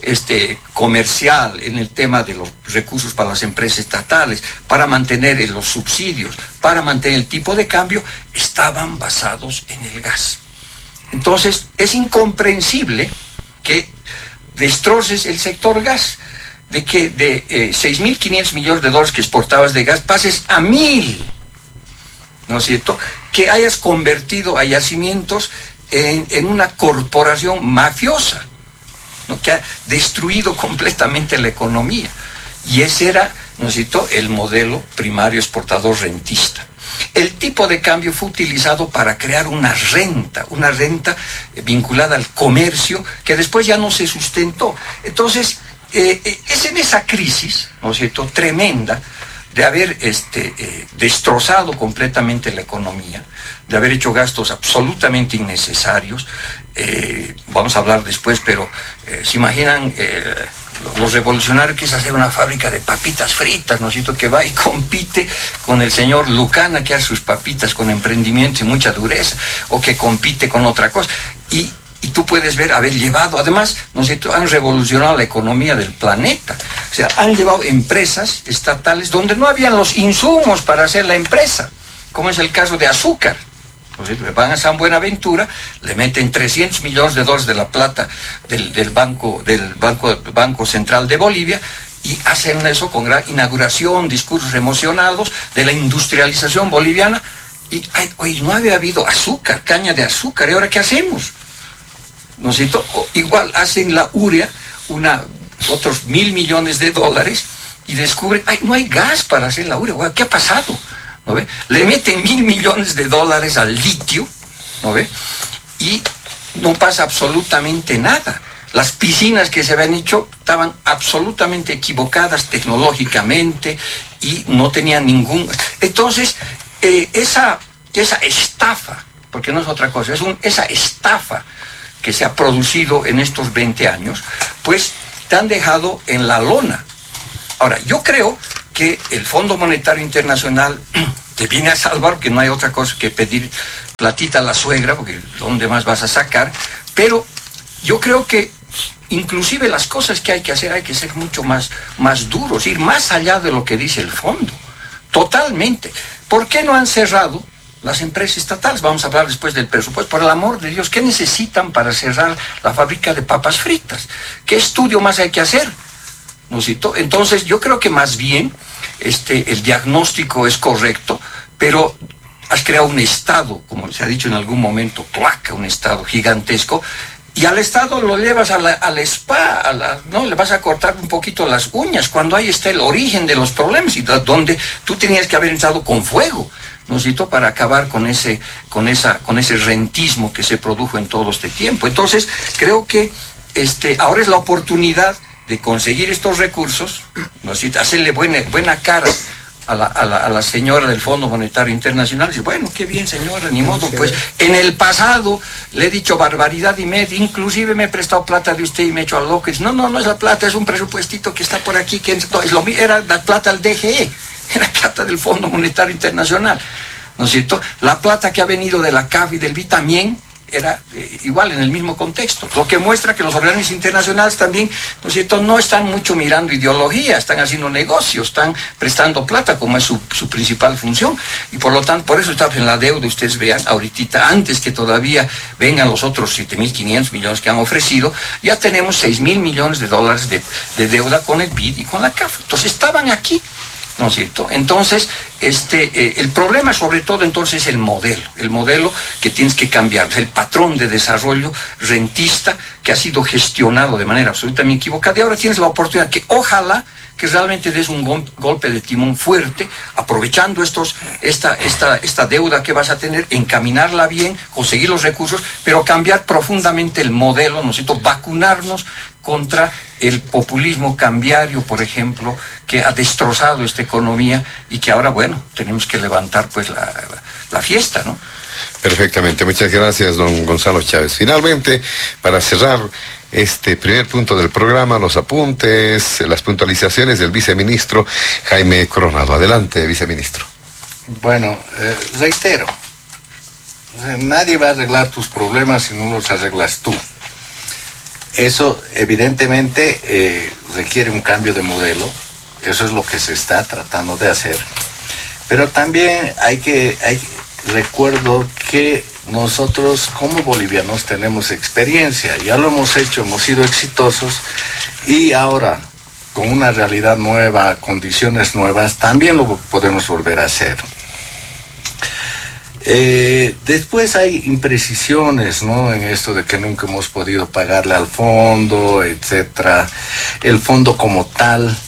comercial, en el tema de los recursos para las empresas estatales, para mantener los subsidios, para mantener el tipo de cambio, estaban basados en el gas. Entonces, es incomprensible que destroces el sector gas, de que de 6.500 millones de dólares que exportabas de gas pases a 1.000, ¿no es cierto? Que hayas convertido a yacimientos en una corporación mafiosa, ¿no? Que ha destruido completamente la economía. Y ese era, ¿no es cierto?, el modelo primario exportador rentista. El tipo de cambio fue utilizado para crear una renta vinculada al comercio, que después ya no se sustentó. Entonces, es en esa crisis, ¿no es cierto?, tremenda, de haber destrozado completamente la economía, de haber hecho gastos absolutamente innecesarios. Vamos a hablar después, pero se imaginan los revolucionarios que es hacer una fábrica de papitas fritas, ¿no es cierto?, que va y compite con el señor Lucana, que hace sus papitas con emprendimiento y mucha dureza, o que compite con otra cosa. Y tú puedes ver haber llevado, además, ¿no es cierto?, han revolucionado la economía del planeta. O sea, han llevado empresas estatales donde no habían los insumos para hacer la empresa, como es el caso de azúcar. Van a San Buenaventura, le meten 300 millones de dólares de la plata del Banco Central de Bolivia, y hacen eso con gran inauguración, discursos emocionados de la industrialización boliviana. Y hoy no había habido azúcar, caña de azúcar, ¿y ahora qué hacemos? ¿no es cierto? Igual hacen la urea, otros $1.000 millones, y descubren, ay, no hay gas para hacer la urea. ¿Qué ha pasado? ¿No ve? Le meten $1.000 millones al litio, ¿no ve? Y no pasa absolutamente nada. Las piscinas que se habían hecho estaban absolutamente equivocadas tecnológicamente y no tenían ningún... Entonces, esa estafa, porque no es otra cosa, esa estafa que se ha producido en estos 20 años, pues te han dejado en la lona. Ahora, yo creo que el Fondo Monetario Internacional te viene a salvar, porque no hay otra cosa que pedir platita a la suegra, porque ¿dónde más vas a sacar? Pero yo creo que inclusive las cosas que hay que ser mucho más duros, ir más allá de lo que dice el fondo. Totalmente. ¿Por qué no han cerrado las empresas estatales? Vamos a hablar después del presupuesto. Por el amor de Dios, ¿qué necesitan para cerrar la fábrica de papas fritas? ¿Qué estudio más hay que hacer? ¿No es cierto? Entonces, yo creo que más bien el diagnóstico es correcto, pero has creado un Estado, como se ha dicho en algún momento, placa, un Estado gigantesco, y al Estado lo llevas al spa, ¿no? Le vas a cortar un poquito las uñas, cuando ahí está el origen de los problemas, y donde tú tenías que haber entrado con fuego, ¿no es cierto?, para acabar con ese rentismo que se produjo en todo este tiempo. Entonces, creo que ahora es la oportunidad de conseguir estos recursos, ¿no es cierto?, hacerle buena cara a la señora del Fondo Monetario Internacional. Dice, bueno, qué bien, señora, ni modo, pues en el pasado le he dicho barbaridad y media, inclusive me he prestado plata de usted y me he hecho al loco. Dice, no es la plata, es un presupuestito que está por aquí, era la plata del DGE, era plata del Fondo Monetario Internacional, ¿no es cierto? La plata que ha venido de la CAF y del BID también era igual, en el mismo contexto, lo que muestra que los organismos internacionales también, ¿no es cierto?, no están mucho mirando ideología, están haciendo negocios, están prestando plata como es su principal función, y por lo tanto, por eso estamos en la deuda. Ustedes vean, ahorita, antes que todavía vengan los otros 7.500 millones que han ofrecido, ya tenemos $6.000 millones de deuda con el BID y con la CAF. Entonces estaban aquí, ¿no es cierto? Entonces, el problema sobre todo entonces es el modelo que tienes que cambiar, el patrón de desarrollo rentista que ha sido gestionado de manera absolutamente equivocada, y ahora tienes la oportunidad que ojalá que realmente des un golpe de timón fuerte, aprovechando esta deuda que vas a tener, encaminarla bien, conseguir los recursos, pero cambiar profundamente el modelo, ¿no es cierto?, vacunarnos contra el populismo cambiario, por ejemplo, que ha destrozado esta economía y que ahora, bueno, tenemos que levantar pues la fiesta, ¿no? Perfectamente, muchas gracias, don Gonzalo Chávez. Finalmente, para cerrar este primer punto del programa, los apuntes, las puntualizaciones del viceministro Jaime Coronado. Adelante, viceministro. Bueno, reitero, nadie va a arreglar tus problemas si no los arreglas tú. Eso evidentemente requiere un cambio de modelo, eso es lo que se está tratando de hacer. Pero también recuerdo que nosotros como bolivianos tenemos experiencia, ya lo hemos hecho, hemos sido exitosos, y ahora con una realidad nueva, condiciones nuevas, también lo podemos volver a hacer. Después hay imprecisiones, ¿no?, en esto de que nunca hemos podido pagarle al fondo, etcétera. El fondo como tal,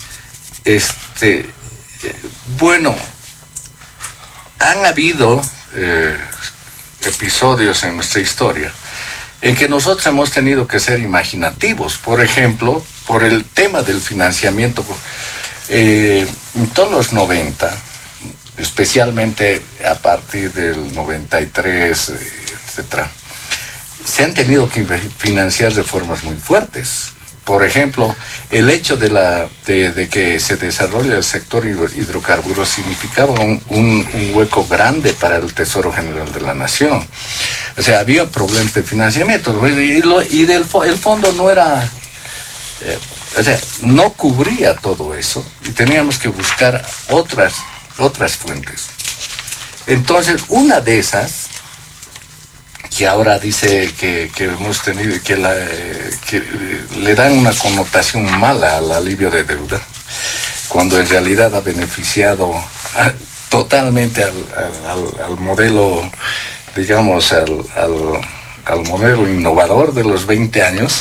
bueno, han habido episodios en nuestra historia en que nosotros hemos tenido que ser imaginativos. Por ejemplo, por el tema del financiamiento, en todos los 90, especialmente a partir del 93, etcétera, se han tenido que financiar reformas muy fuertes. Por ejemplo, el hecho de que se desarrolle el sector hidrocarburos significaba un hueco grande para el Tesoro General de la Nación. O sea, había problemas de financiamiento, y el fondo no era... o sea, no cubría todo eso, y teníamos que buscar otras fuentes. Entonces, una de esas, que ahora dice que hemos tenido, que le dan una connotación mala al alivio de deuda, cuando en realidad ha beneficiado totalmente al modelo, digamos, al modelo innovador de los 20 años,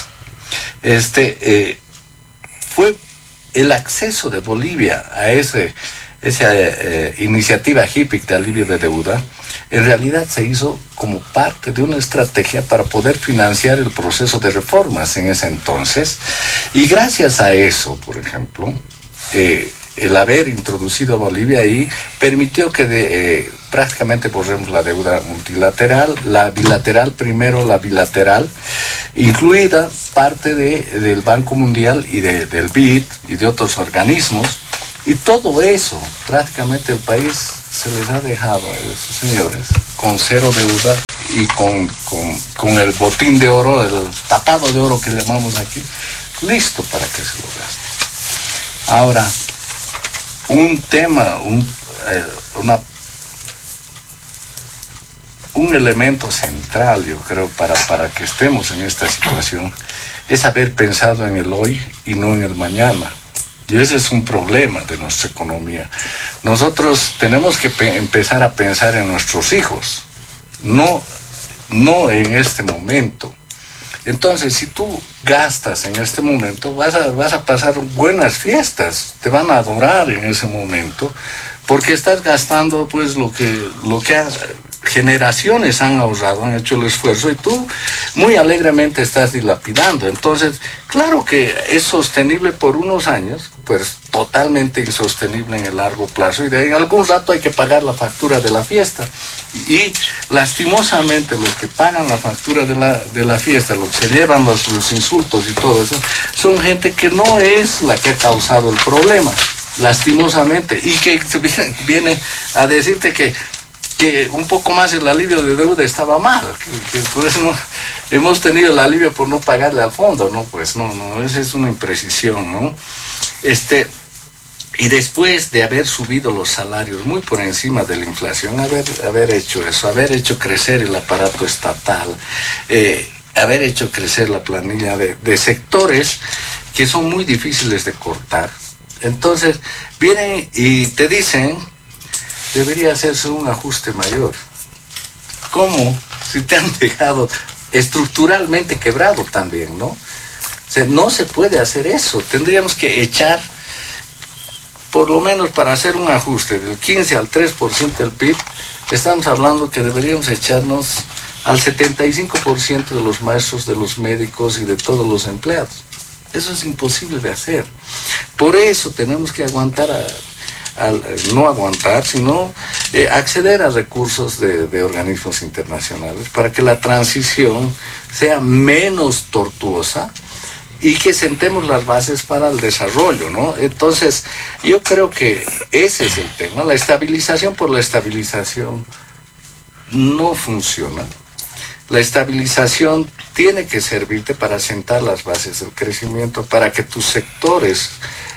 fue el acceso de Bolivia a esa iniciativa HIPIC de alivio de deuda. En realidad se hizo como parte de una estrategia para poder financiar el proceso de reformas en ese entonces. Y gracias a eso, por ejemplo, el haber introducido a Bolivia ahí permitió que prácticamente borremos la deuda multilateral, la bilateral primero, la bilateral, incluida parte del Banco Mundial y del BID y de otros organismos. Y todo eso, prácticamente el país se les ha dejado a esos señores con cero deuda y con el botín de oro, el tapado de oro que llamamos aquí, listo para que se lo gasten. Ahora, un tema, un elemento central, yo creo, para que estemos en esta situación, es haber pensado en el hoy y no en el mañana. Y ese es un problema de nuestra economía. Nosotros tenemos que empezar a pensar en nuestros hijos, no en este momento. Entonces, si tú gastas en este momento, vas a pasar buenas fiestas, te van a adorar en ese momento, porque estás gastando pues lo que generaciones han ahorrado, han hecho el esfuerzo, y tú muy alegremente estás dilapidando. Entonces, claro que es sostenible por unos años, pues totalmente insostenible en el largo plazo, y de algún rato hay que pagar la factura de la fiesta. Y lastimosamente los que pagan la factura de la fiesta, los que se llevan los insultos y todo eso, son gente que no es la que ha causado el problema, lastimosamente, y que viene a decirte que un poco más el alivio de deuda estaba mal, que por eso hemos tenido el alivio por no pagarle al fondo, ¿no? Pues no, esa es una imprecisión, ¿no? Y después de haber subido los salarios muy por encima de la inflación, haber hecho eso, haber hecho crecer el aparato estatal, haber hecho crecer la planilla de sectores que son muy difíciles de cortar. Entonces, vienen y te dicen, debería hacerse un ajuste mayor. ¿Cómo? Si te han dejado estructuralmente quebrado también, ¿no? O sea, no se puede hacer eso. Tendríamos que echar, por lo menos para hacer un ajuste del 15 al 3% del PIB, estamos hablando que deberíamos echarnos al 75% de los maestros, de los médicos y de todos los empleados. Eso es imposible de hacer. Por eso tenemos que aguantar no aguantar, sino acceder a recursos de organismos internacionales para que la transición sea menos tortuosa y que sentemos las bases para el desarrollo, ¿no? Entonces, yo creo que ese es el tema. La estabilización por la estabilización no funciona. La estabilización tiene que servirte para sentar las bases del crecimiento, para que tus sectores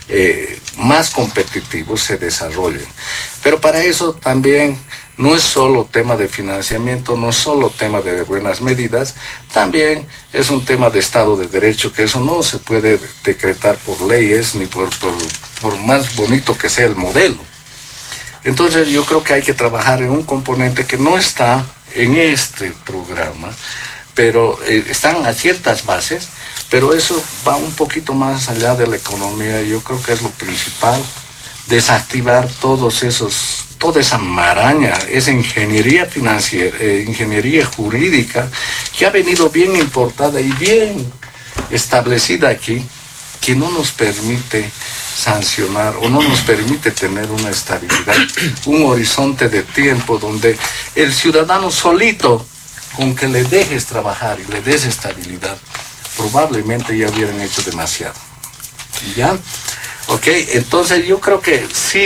más competitivos se desarrollen. Pero para eso también no es solo tema de financiamiento, no es solo tema de buenas medidas, también es un tema de Estado de Derecho, que eso no se puede decretar por leyes ni por más bonito que sea el modelo. Entonces yo creo que hay que trabajar en un componente que no está en este programa, pero están a ciertas bases, pero eso va un poquito más allá de la economía. Yo creo que es lo principal, desactivar toda esa maraña, esa ingeniería financiera, ingeniería jurídica, que ha venido bien importada y bien establecida aquí, que no nos permite sancionar o no nos permite tener una estabilidad, un horizonte de tiempo donde el ciudadano solito, con que le dejes trabajar y le des estabilidad, probablemente ya hubieran hecho demasiado. ¿Ya? Ok, entonces yo creo que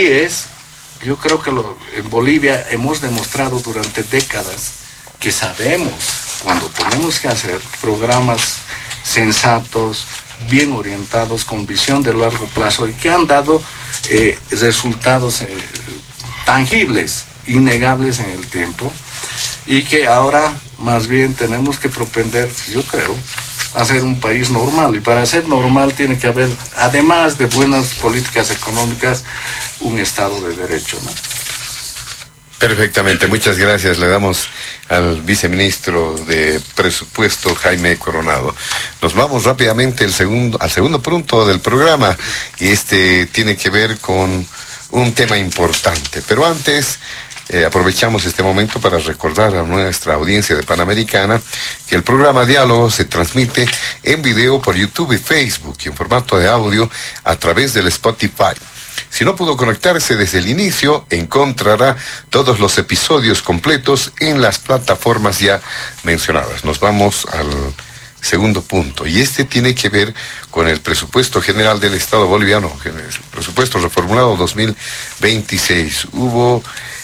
yo creo que en Bolivia hemos demostrado durante décadas que sabemos cuando tenemos que hacer programas sensatos, bien orientados, con visión de largo plazo y que han dado resultados tangibles, innegables en el tiempo, y que ahora más bien tenemos que propender, yo creo, a ser un país normal. Y para ser normal tiene que haber, además de buenas políticas económicas, un Estado de Derecho, ¿no? Perfectamente, muchas gracias. Le damos al viceministro de Presupuesto, Jaime Coronado. Nos vamos rápidamente al segundo punto del programa, y este tiene que ver con un tema importante. Pero antes, aprovechamos este momento para recordar a nuestra audiencia de Panamericana que el programa Diálogo se transmite en video por YouTube y Facebook y en formato de audio a través del Spotify. Si no pudo conectarse desde el inicio, encontrará todos los episodios completos en las plataformas ya mencionadas. Nos vamos al segundo punto, y este tiene que ver con el presupuesto general del Estado boliviano, el presupuesto reformulado 2026. Hubo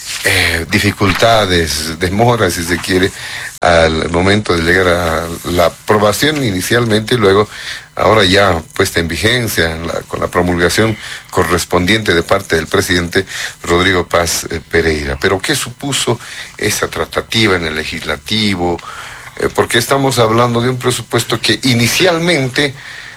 dificultades, demoras, si se quiere, al momento de llegar a la aprobación inicialmente, y luego ahora ya puesta en vigencia con la promulgación correspondiente de parte del presidente Rodrigo Paz Pereira. Pero ¿qué supuso esa tratativa en el legislativo? Porque estamos hablando de un presupuesto que inicialmente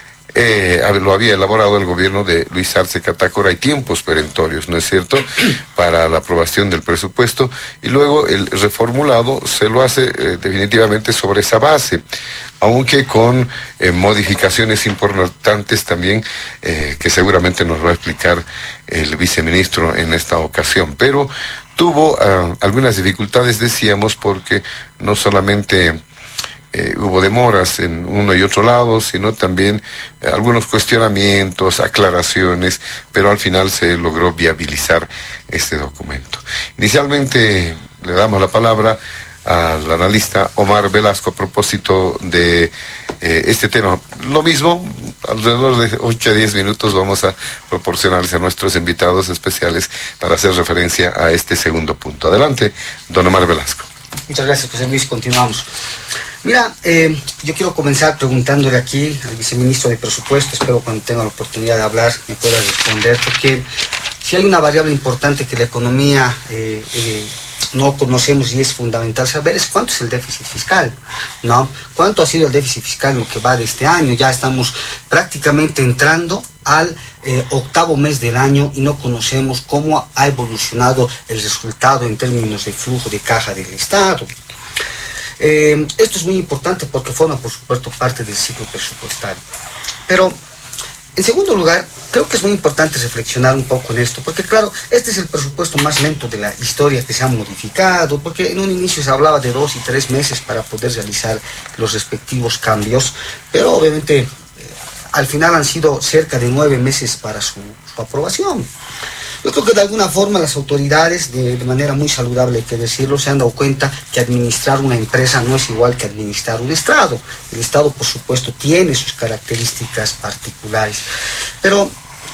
lo había elaborado el gobierno de Luis Arce Catacora. Hay tiempos perentorios, ¿no es cierto?, para la aprobación del presupuesto, y luego el reformulado se lo hace definitivamente sobre esa base, aunque con modificaciones importantes también, que seguramente nos va a explicar el viceministro en esta ocasión. Pero tuvo algunas dificultades, decíamos, porque no solamente hubo demoras en uno y otro lado, sino también algunos cuestionamientos, aclaraciones, pero al final se logró viabilizar este documento. Inicialmente le damos la palabra al analista Omar Velasco a propósito de este tema. Lo mismo, alrededor de 8 a 10 minutos vamos a proporcionarles a nuestros invitados especiales para hacer referencia a este segundo punto. Adelante, don Omar Velasco. Muchas gracias, José Luis. Continuamos. Mira, yo quiero comenzar preguntándole aquí al viceministro de Presupuesto, espero cuando tenga la oportunidad de hablar me pueda responder, porque si hay una variable importante que la economía no conocemos y es fundamental saber es cuánto es el déficit fiscal, ¿no? ¿Cuánto ha sido el déficit fiscal en lo que va de este año? Ya estamos prácticamente entrando al octavo mes del año y no conocemos cómo ha evolucionado el resultado en términos de flujo de caja del Estado. Esto es muy importante porque forma, por supuesto, parte del ciclo presupuestario. Pero, en segundo lugar, creo que es muy importante reflexionar un poco en esto, porque claro, este es el presupuesto más lento de la historia que se ha modificado, porque en un inicio se hablaba de 2 y 3 meses para poder realizar los respectivos cambios, pero obviamente al final han sido cerca de 9 meses para su aprobación. Yo creo que de alguna forma las autoridades, de manera muy saludable hay que decirlo, se han dado cuenta que administrar una empresa no es igual que administrar un Estado. El Estado, por supuesto, tiene sus características particulares. Pero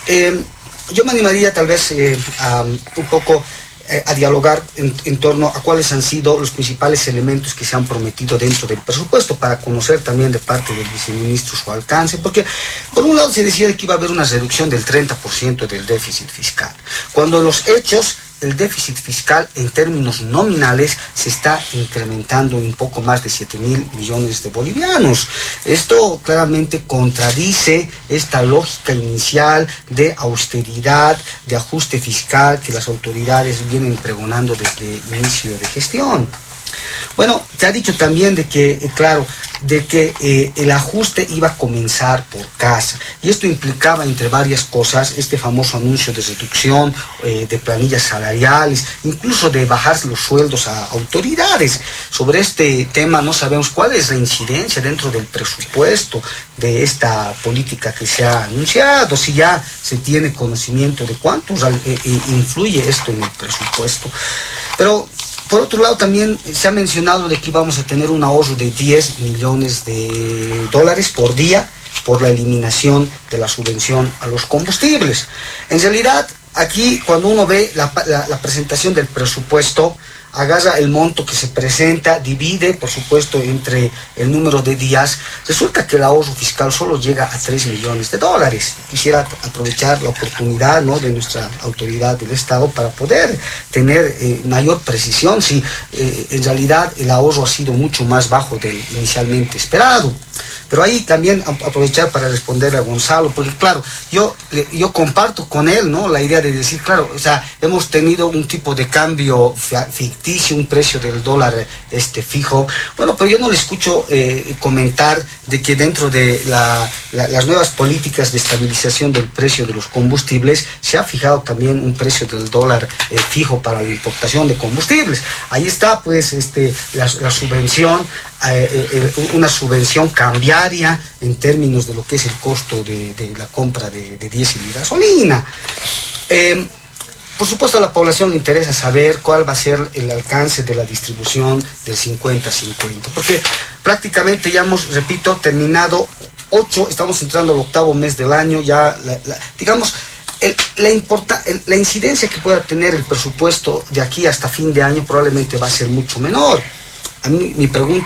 yo me animaría tal vez a un poco a dialogar en torno a cuáles han sido los principales elementos que se han prometido dentro del presupuesto, para conocer también de parte del viceministro su alcance, porque por un lado se decía que iba a haber una reducción del 30% del déficit fiscal, cuando en los hechos el déficit fiscal en términos nominales se está incrementando en un poco más de 7.000 millones de bolivianos. Esto claramente contradice esta lógica inicial de austeridad, de ajuste fiscal que las autoridades vienen pregonando desde el inicio de gestión. Bueno, se ha dicho también de que, claro, de que el ajuste iba a comenzar por casa. Y esto implicaba, entre varias cosas, este famoso anuncio de reducción de planillas salariales, incluso de bajar los sueldos a autoridades. Sobre este tema no sabemos cuál es la incidencia dentro del presupuesto de esta política que se ha anunciado, si ya se tiene conocimiento de cuánto influye esto en el presupuesto. Pero por otro lado, también se ha mencionado de que íbamos a tener un ahorro de 10 millones de dólares por día por la eliminación de la subvención a los combustibles. En realidad, aquí cuando uno ve la presentación del presupuesto, agarra el monto que se presenta, divide, por supuesto, entre el número de días, resulta que el ahorro fiscal solo llega a 3 millones de dólares. Quisiera aprovechar la oportunidad, ¿no?, de nuestra autoridad del Estado para poder tener mayor precisión si en realidad el ahorro ha sido mucho más bajo del inicialmente esperado. Pero ahí también aprovechar para responder a Gonzalo, porque claro, yo comparto con él, ¿no?, la idea de decir, claro, o sea, hemos tenido un tipo de cambio ficticio, un precio del dólar fijo. Bueno, pero yo no le escucho comentar de que dentro de las nuevas políticas de estabilización del precio de los combustibles se ha fijado también un precio del dólar fijo para la importación de combustibles. Ahí está pues la subvención, una subvención cambiaria en términos de lo que es el costo de la compra de diésel y gasolina. Por supuesto, a la población le interesa saber cuál va a ser el alcance de la distribución del 50-50, porque prácticamente ya hemos, repito, terminado 8, estamos entrando al 8º mes del año, ya digamos, la incidencia que pueda tener el presupuesto de aquí hasta fin de año probablemente va a ser mucho menor. A mí mi pregunta